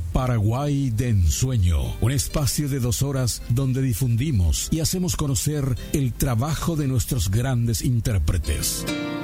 Paraguay de Ensueño, un espacio de 2 horas donde difundimos y hacemos conocer el trabajo de nuestros grandes intérpretes.